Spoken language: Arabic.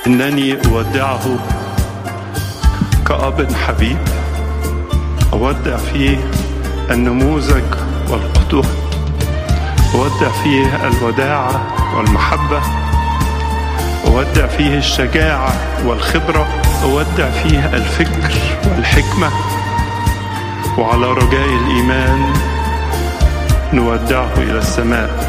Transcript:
إنني أودعه كأب حبيب، أودع فيه النموذج والقدوة، أودع فيه الوداعة والمحبة، أودع فيه الشجاعة والخبرة، أودع فيه الفكر والحكمة، وعلى رجاء الإيمان نودعه إلى السماء.